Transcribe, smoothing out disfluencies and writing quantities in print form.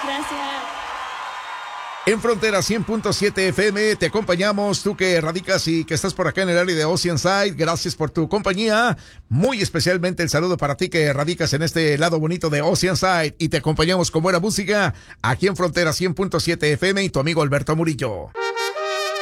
Gracias. En Frontera 100.7 FM te acompañamos, tú que radicas y que estás por acá en el área de Oceanside. Gracias por tu compañía. Muy especialmente el saludo para ti que radicas en este lado bonito de Oceanside y te acompañamos con buena música aquí en Frontera 100.7 FM y tu amigo Alberto Murillo.